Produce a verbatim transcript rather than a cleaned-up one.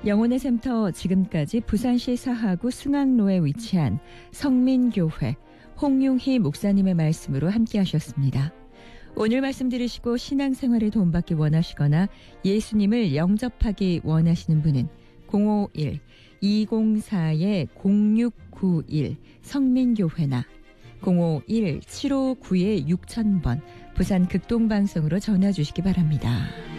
영혼의 샘터, 지금까지 부산시 사하구 승학로에 위치한 성민교회 홍용희 목사님의 말씀으로 함께 하셨습니다. 오늘 말씀 들으시고 신앙생활에 도움받기 원하시거나 예수님을 영접하기 원하시는 분은 공오일 이공사 공육구일 성민교회나 공오일 칠오구 육천 번 부산 극동방송으로 전화 주시기 바랍니다.